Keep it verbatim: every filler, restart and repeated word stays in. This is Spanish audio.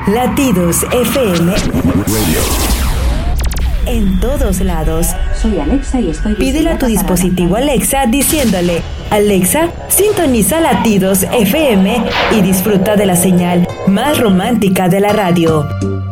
Latidos F M. En todos lados. Soy Alexa y estoy... Pídele a tu dispositivo Alexa diciéndole: Alexa, sintoniza Latidos F M y disfruta de la señal más romántica de la radio.